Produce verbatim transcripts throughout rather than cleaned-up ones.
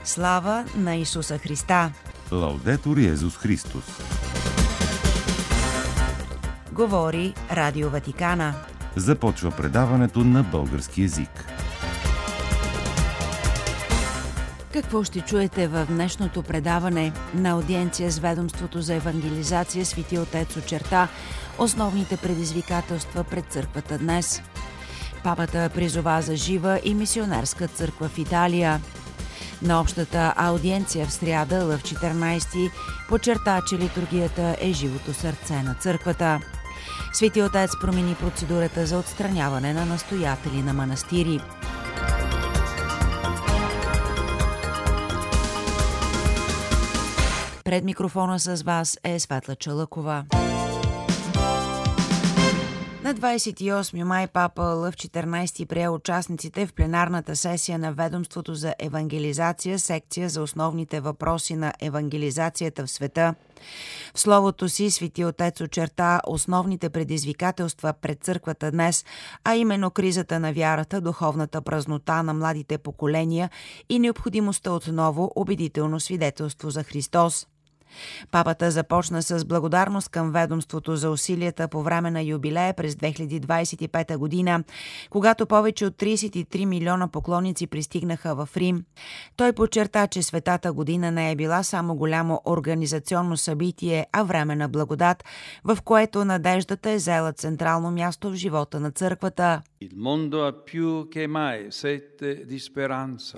Слава на Исуса Христа! Лаудетур Йезус Христос! Говори Радио Ватикана. Започва предаването на български език. Какво ще чуете в днешното предаване? На аудиенция с Ведомството за евангелизация Свети Отец очерта основните предизвикателства пред църквата днес. Папата призова за жива и мисионерска църква в Италия. На общата аудиенция в сряда, Лъв четиринайсети, подчерта, че литургията е живото сърце на църквата. Свети Отец промени процедурата за отстраняване на настоятели на манастири. Пред микрофона с вас е Светла Чалъкова. На двадесет и осми май папа Лъв четиринайсети прие участниците в пленарната сесия на Ведомството за евангелизация, секция за основните въпроси на евангелизацията в света. В словото си Свети Отец очерта основните предизвикателства пред църквата днес, а именно кризата на вярата, духовната празнота на младите поколения и необходимостта от ново убедително свидетелство за Христос. Папата започна с благодарност към ведомството за усилията по време на юбилея през две хиляди двадесет и пета година, когато повече от тридесет и три милиона поклонници пристигнаха в Рим. Той подчерта, че Светата година не е била само голямо организационно събитие, а време на благодат, в което надеждата е заела централно място в живота на църквата. Il mondo ha più che mai sete di speranza.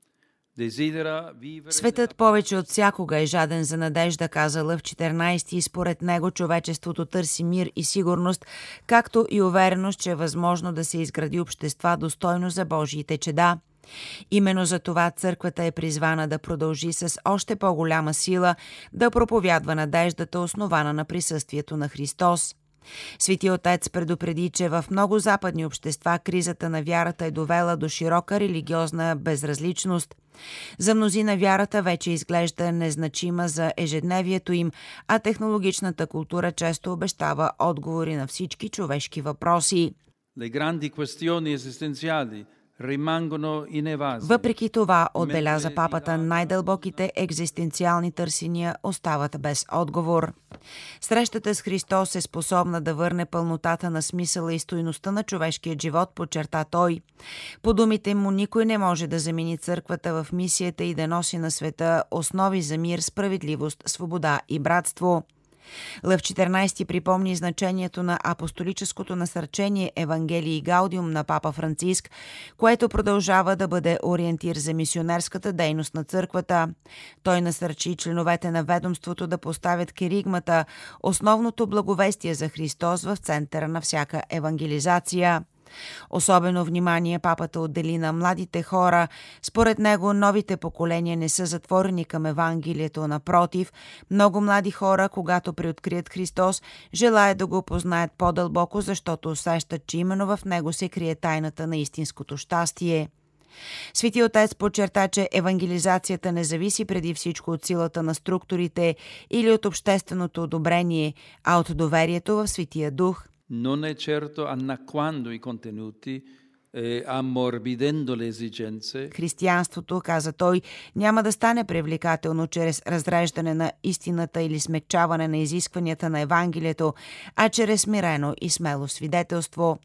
Светът повече от всякога е жаден за надежда, каза Лъв четиринайсети, и според него човечеството търси мир и сигурност, както и увереност, че е възможно да се изгради общества достойно за Божиите чеда. Именно за това църквата е призвана да продължи с още по-голяма сила да проповядва надеждата, основана на присъствието на Христос. Свети Отец предупреди, че в много западни общества кризата на вярата е довела до широка религиозна безразличност. За мнозина вярата вече изглежда незначима за ежедневието им, а технологичната култура често обещава отговори на всички човешки въпроси. Le grandi questioni esistenziali rimangono inevase. Въпреки това, отбеляза папата, най-дълбоките екзистенциални търсения остават без отговор. Срещата с Христос е способна да върне пълнотата на смисъла и стойността на човешкия живот, подчерта той. По думите му, никой не може да замени църквата в мисията и да носи на света основи за мир, справедливост, свобода и братство. Лъв четиринайсети припомни значението на апостолическото насърчение Евангелии Гаудиум на папа Франциск, което продължава да бъде ориентир за мисионерската дейност на църквата. Той насърчи членовете на ведомството да поставят керигмата, основното благовестие за Христос, в центъра на всяка евангелизация. Особено внимание папата отдели на младите хора. Според него новите поколения не са затворени към Евангелието. Напротив, много млади хора, когато преоткрият Христос, желаят да го познаят по-дълбоко, защото усещат, че именно в него се крие тайната на истинското щастие. Свети Отец подчерта, че евангелизацията не зависи преди всичко от силата на структурите или от общественото одобрение, а от доверието в Светия Дух. Non è certo annacquando i contenuti, eh, ammorbidendo le esigenze. Християнството, каза той, няма да стане привлекателно чрез разреждане на истината или смекчаване на изискванията на Евангелието, а чрез смирено и смело свидетелство.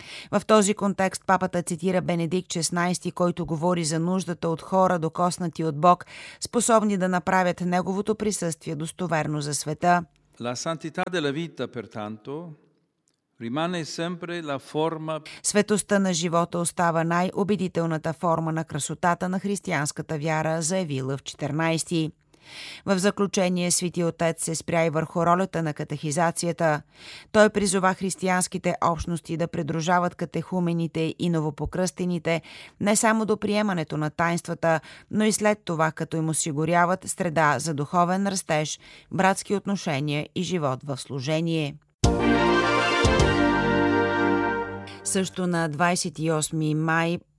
В този контекст папата цитира Бенедикт шестнайсети, който говори за нуждата от хора, докоснати от Бог, способни да направят неговото присъствие достоверно за света. La santità della vita, pertanto, rimane sempre la forma. Светостта на живота остава най-убедителната форма на красотата на християнската вяра, заяви Лъв четиринайсети. В заключение Свети Отец се спря и върху ролята на катехизацията. Той призова християнските общности да придружават катехумените и новопокръстените не само до приемането на таинствата, но и след това, като им осигуряват среда за духовен растеж, братски отношения и живот в служение. Също на двадесет и осми май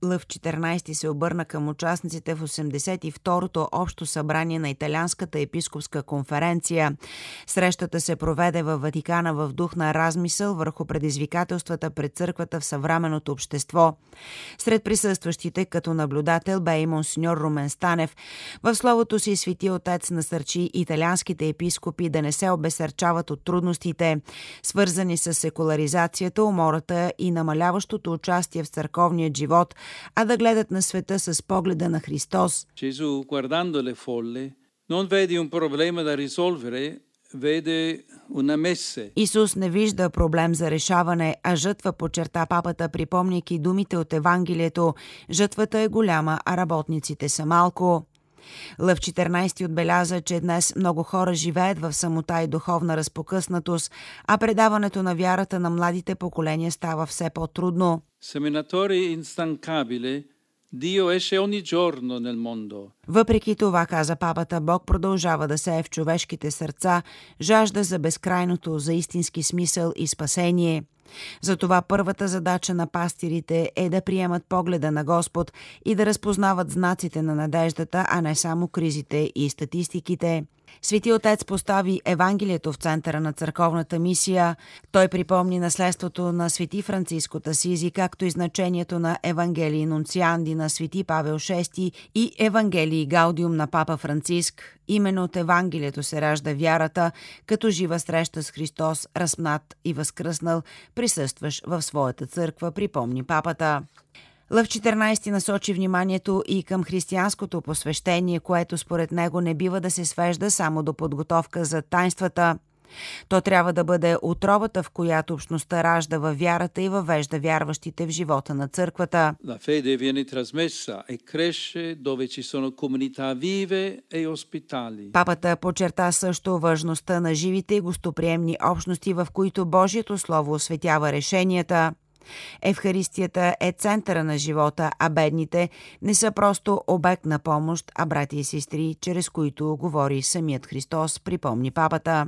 Лъв четиринайсети се обърна към участниците в осемдесет и второто общо събрание на Италианската епископска конференция. Срещата се проведе във Ватикана в дух на размисъл върху предизвикателствата пред църквата в съвременното общество. Сред присъстващите като наблюдател бе и монсеньор Румен Станев. В словото си Свети Отец насърчи италианските епископи да не се обесърчават от трудностите, свързани с секуларизацията, умората и намаляващото участие в църковния живот, а да гледат на света с погледа на Христос. Gesù, guardando le folle, non vede un problema da risolvere, vede una messe. Исус не вижда проблем за решаване, а жътва, подчерта папата, припомняйки думите от Евангелието: жътвата е голяма, а работниците са малко. Лъв четиринайсети отбеляза, че днес много хора живеят в самота и духовна разпокъснатост, а предаването на вярата на младите поколения става все по-трудно. Seminatore instancabile, Dio esce ogni giorno nel mondo. Въпреки това, каза папата, Бог продължава да сее в човешките сърца жажда за безкрайното, за истински смисъл и спасение. Затова първата задача на пастирите е да приемат погледа на Господ и да разпознават знаците на надеждата, а не само кризите и статистиките. Свети Отец постави Евангелието в центъра на църковната мисия. Той припомни наследството на Свети Франциск от Асизи, както и значението на Евангелии Нунцианди на Свети Павел шести и Евангелии Гаудиум на Папа Франциск. Именно от Евангелието се ражда вярата, като жива среща с Христос, разпнат и възкръснал, присъстваш в своята църква, припомни папата. Лъв четиринайсети насочи вниманието и към християнското посвещение, което според него не бива да се свежда само до подготовка за таинствата. То трябва да бъде отробата, в която общността ражда във вярата и въвежда вярващите в живота на църквата. La fede viene trasmessa e cresce dove ci sono comunità vive e ospitali. Папата подчерта също важността на живите и гостоприемни общности, в които Божието Слово осветява решенията. Евхаристията е центъра на живота, а бедните не са просто обект на помощ, а брати и сестри, чрез които говори самият Христос, припомни папата.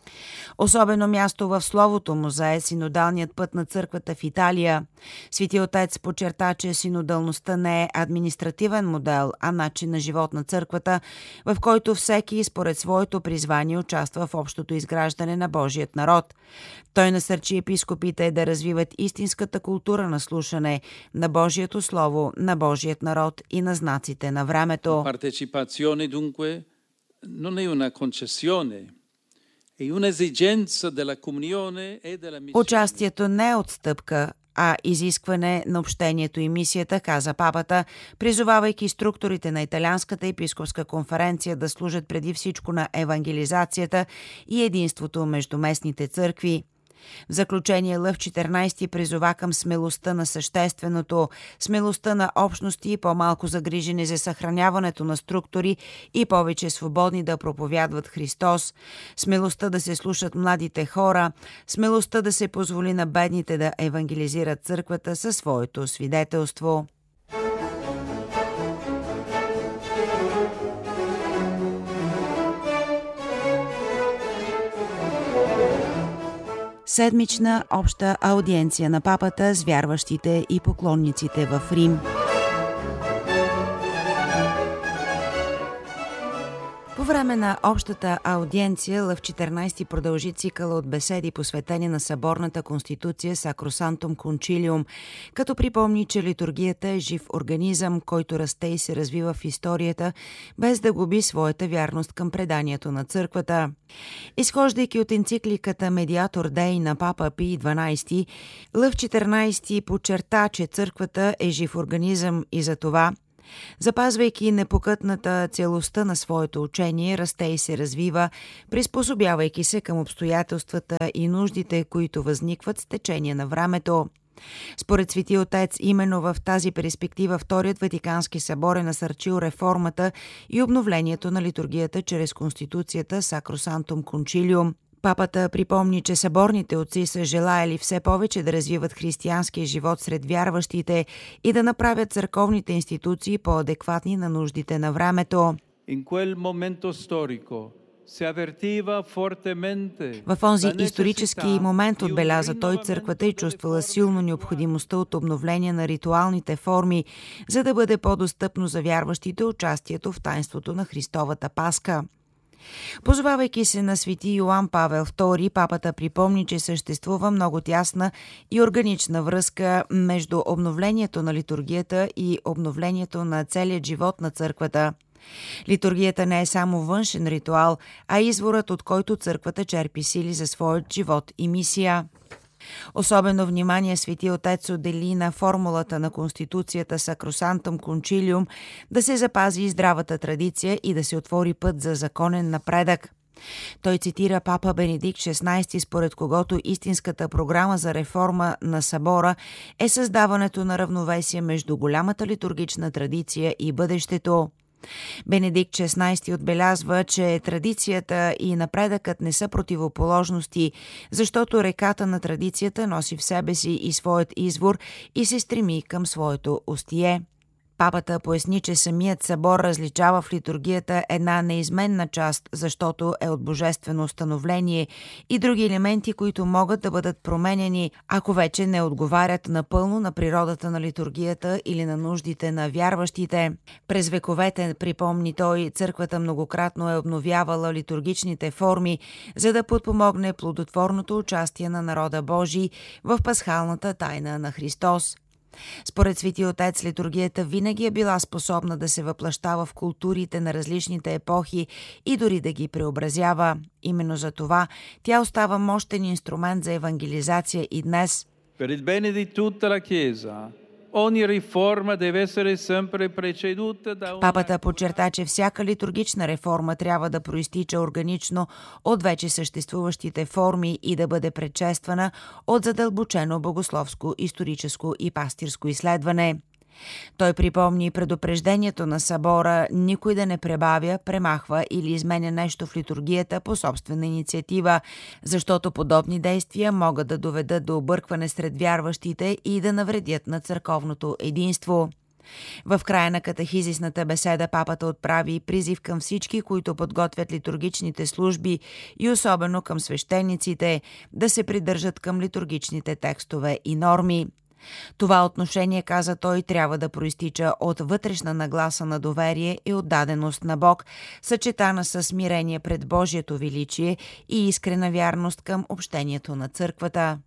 Особено място в словото му зае синодалният път на църквата в Италия. Свети Отец подчерта, че синодалността не е административен модел, а начин на живот на църквата, в който всеки според своето призвание участва в общото изграждане на Божият народ. Той насърчи епископите да развиват истинската култура на слушане на Божието Слово, на Божият народ и на знаците на времето. Partecipazione dunque non è una concessione. Участието не е отстъпка, а изискване на общението и мисията, каза папата, призовавайки структурите на Италианската епископска конференция да служат преди всичко на евангелизацията и единството между местните църкви. В заключение Лъв четиринайсети призова към смелостта на същественото, смелостта на общности и по-малко загрижени за съхраняването на структури и повече свободни да проповядват Христос, смелостта да се слушат младите хора, смелостта да се позволи на бедните да евангелизират църквата със своето свидетелство. Седмична обща аудиенция на папата с вярващите и поклонниците в Рим. По време на общата аудиенция Лъв четиринайсети продължи цикъла от беседи, посветени на съборната конституция Sacrosanctum Concilium, като припомни, че литургията е жив организъм, който расте и се развива в историята, без да губи своята вярност към преданието на църквата. Изхождайки от енцикликата Mediator Dei на папа Пий дванайсети, Лъв четиринайсети подчерта, че църквата е жив организъм и за това, запазвайки непокътната целостта на своето учение, расте и се развива, приспособявайки се към обстоятелствата и нуждите, които възникват с течение на времето. Според Свети Отец, именно в тази перспектива Вторият Ватикански събор е насърчил реформата и обновлението на литургията чрез Конституцията Sacrosanctum Concilium. Папата припомни, че съборните отци са желаяли все повече да развиват християнския живот сред вярващите и да направят църковните институции по-адекватни на нуждите на времето. In quel momento storico В онзи исторически момент, отбеляза той, църквата е чувствала силно необходимостта от обновление на ритуалните форми, за да бъде по-достъпно за вярващите участието в тайнството на Христовата Пасха. Позовавайки се на свети Йоан Павел втори, папата припомни, че съществува много тясна и органична връзка между обновлението на литургията и обновлението на целият живот на църквата. Литургията не е само външен ритуал, а изворът, от който църквата черпи сили за своят живот и мисия. Особено внимание Свети Отец отдели на формулата на Конституцията Sacrosanctum Concilium да се запази и здравата традиция и да се отвори път за законен напредък. Той цитира папа Бенедикт шестнайсти, според когото истинската програма за реформа на събора е създаването на равновесие между голямата литургична традиция и бъдещето. Бенедикт шестнайсти отбелязва, че традицията и напредъкът не са противоположности, защото реката на традицията носи в себе си и своят извор и се стреми към своето устие. Папата поясни, че самият събор различава в литургията една неизменна част, защото е от божествено установление, и други елементи, които могат да бъдат променени, ако вече не отговарят напълно на природата на литургията или на нуждите на вярващите. През вековете, припомни той, църквата многократно е обновявала литургичните форми, за да подпомогне плодотворното участие на народа Божий в пасхалната тайна на Христос. Според Свети Отец, литургията винаги е била способна да се въплъщава в културите на различните епохи и дори да ги преобразява. Именно за това тя остава мощен инструмент за евангелизация и днес. Per il bene di tutta la Chiesa, ogni riforma deve essere sempre preceduta da una... Папата подчерта, че всяка литургична реформа трябва да проистича органично от вече съществуващите форми и да бъде предшествана от задълбочено богословско, историческо и пастирско изследване. Той припомни предупреждението на събора никой да не пребавя, премахва или изменя нещо в литургията по собствена инициатива, защото подобни действия могат да доведат до объркване сред вярващите и да навредят на църковното единство. В края на катехизисната беседа папата отправи призив към всички, които подготвят литургичните служби и особено към свещениците, да се придържат към литургичните текстове и норми. Това отношение, каза той, трябва да проистича от вътрешна нагласа на доверие и отдаденост на Бог, съчетана с смирение пред Божието величие и искрена вярност към общението на църквата.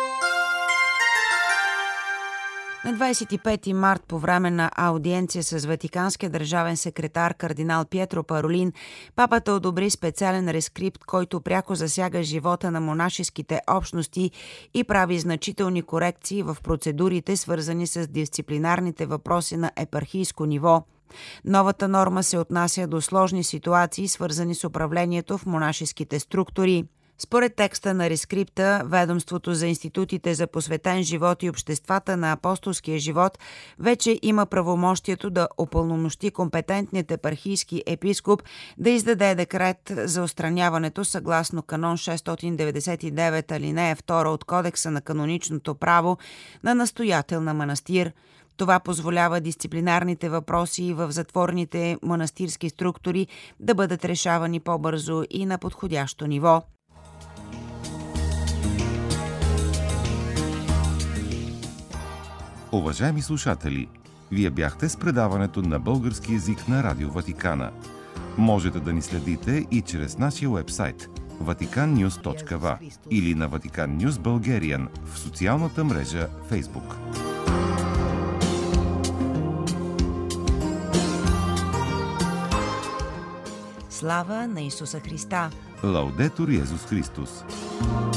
На двайсет и пети март, по време на аудиенция с ватиканския държавен секретар кардинал Пиетро Паролин, папата одобри специален рескрипт, който пряко засяга живота на монашеските общности и прави значителни корекции в процедурите, свързани с дисциплинарните въпроси на епархийско ниво. Новата норма се отнася до сложни ситуации, свързани с управлението в монашеските структури. Според текста на рескрипта, ведомството за институтите за посветен живот и обществата на апостолския живот вече има правомощието да упълномощи компетентният епархийски епископ да издаде декрет за отстраняването съгласно канон шестстотин деветдесет и девет алинея втора от Кодекса на каноничното право на настоятел на манастир. Това позволява дисциплинарните въпроси в затворените монастирски структури да бъдат решавани по-бързо и на подходящо ниво. Уважаеми слушатели, вие бяхте с предаването на български език на Радио Ватикана. Можете да ни следите и чрез нашия уебсайт ватикан нюз точка ви ей или на Vatican News Bulgarian в социалната мрежа Facebook. Слава на Исуса Христа! Лаудетур Йезус Христос!